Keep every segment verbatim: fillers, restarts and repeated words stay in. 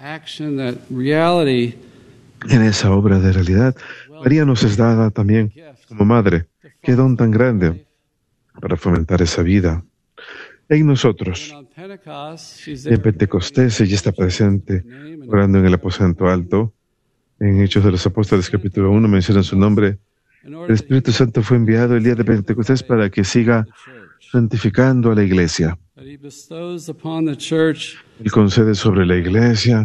En esa obra de realidad, María nos es dada también como madre. Qué don tan grande para fomentar esa vida en nosotros. En Pentecostés ella está presente, orando en el aposento alto. En Hechos de los Apóstoles, capítulo uno, menciona su nombre. El Espíritu Santo fue enviado el día de Pentecostés para que siga santificando a la Iglesia. Él concede sobre la Iglesia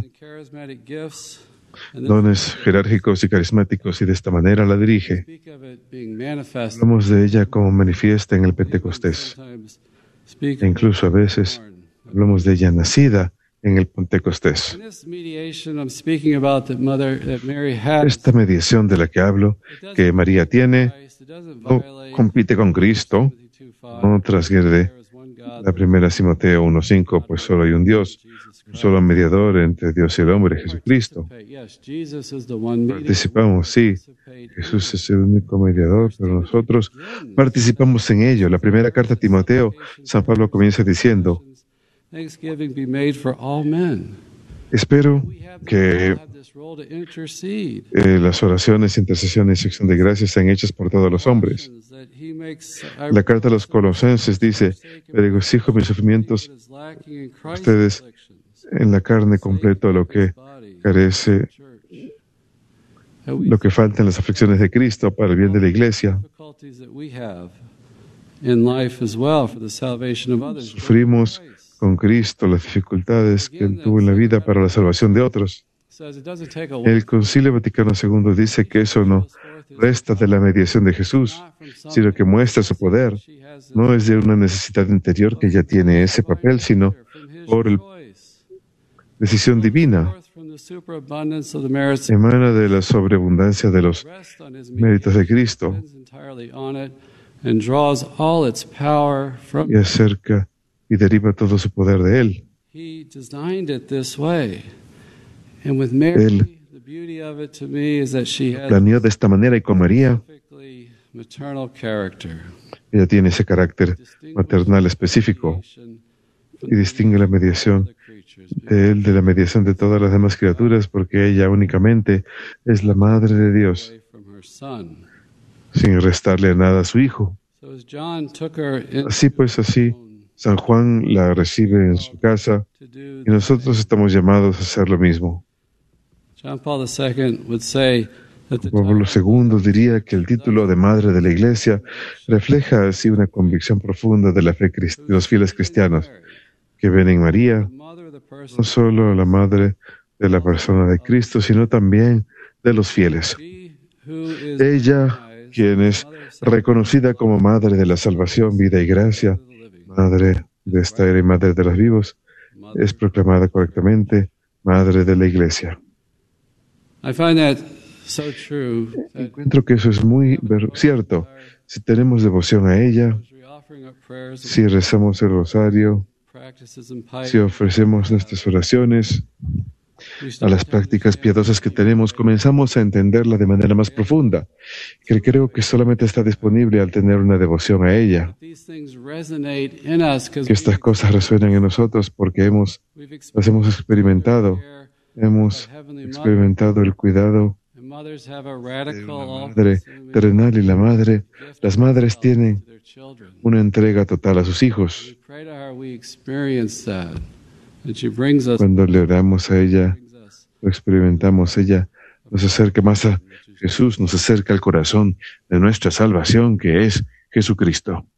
dones jerárquicos y carismáticos, y de esta manera la dirige. Hablamos de ella como manifiesta en el Pentecostés. E incluso a veces hablamos de ella nacida en el Pentecostés. Esta mediación de la que hablo, que María tiene, no compite con Cristo, no transgrede la primera Timoteo uno cinco, pues solo hay un Dios, un solo mediador entre Dios y el hombre, Jesucristo. Participamos, sí, Jesús es el único mediador, pero nosotros participamos en ello. La primera carta a Timoteo, San Pablo comienza diciendo: espero que eh, las oraciones, intercesiones y acción de gracias sean hechas por todos los hombres. La carta a los Colosenses dice: me regocijo en mis sufrimientos, ustedes en la carne completo lo que carece, lo que falta en las aflicciones de Cristo para el bien de la Iglesia. Sufrimos con Cristo las dificultades que Él tuvo en la vida para la salvación de otros. El Concilio Vaticano segundo dice que eso no resta de la mediación de Jesús, sino que muestra su poder. No es de una necesidad interior que ya tiene ese papel, sino por la decisión divina. Emana de la sobreabundancia de los méritos de Cristo y acerca y deriva todo su poder de Él. Él planeó de esta manera, y con María, ella tiene ese carácter maternal específico y distingue la mediación de Él de la mediación de todas las demás criaturas, porque ella únicamente es la Madre de Dios, sin restarle a nada a su Hijo. Así pues, así, San Juan la recibe en su casa y nosotros estamos llamados a hacer lo mismo. Pablo segundo diría que el título de Madre de la Iglesia refleja así una convicción profunda de la fe de los fieles cristianos, que ven en María no solo la Madre de la persona de Cristo, sino también de los fieles. Ella, quien es reconocida como Madre de la Salvación, vida y gracia, Madre de esta era y Madre de los vivos, es proclamada correctamente Madre de la Iglesia. Encuentro que eso es muy cierto. Si tenemos devoción a ella, si rezamos el rosario, si ofrecemos nuestras oraciones, a las prácticas piadosas que tenemos, comenzamos a entenderla de manera más profunda, que creo que solamente está disponible al tener una devoción a ella. Que estas cosas resuenan en nosotros porque hemos, las hemos experimentado, hemos experimentado el cuidado de una madre terrenal, y la madre, las madres tienen una entrega total a sus hijos. Cuando le oramos a ella, lo experimentamos. Ella nos acerca más a Jesús, nos acerca al corazón de nuestra salvación, que es Jesucristo.